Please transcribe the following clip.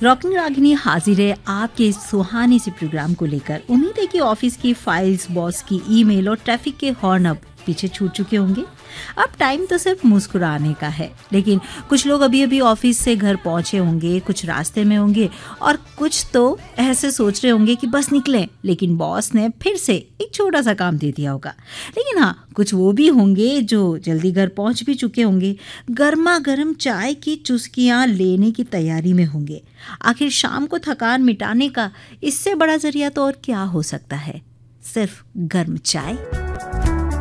Rocking Ragini हाजिर है आपके इस सुहाने से प्रोग्राम को लेकर। उम्मीद है कि ऑफिस की फाइल्स, बॉस की ईमेल और ट्रैफिक के हॉर्न अब पीछे छूट चुके होंगे। अब टाइम तो सिर्फ मुस्कुराने का है, लेकिन कुछ लोग अभी अभी ऑफिस से घर पहुंचे होंगे, कुछ रास्ते में होंगे और कुछ तो ऐसे सोच रहे होंगे कि बस निकलें, लेकिन बॉस ने फिर से एक छोटा सा काम दे दिया होगा। लेकिन हाँ, कुछ वो भी होंगे जो जल्दी घर पहुंच भी चुके होंगे, गर्मा गर्म चाय की चुस्कियां लेने की तैयारी में होंगे। आखिर शाम को थकान मिटाने का इससे बड़ा जरिया तो और क्या हो सकता है, सिर्फ गर्म चाय।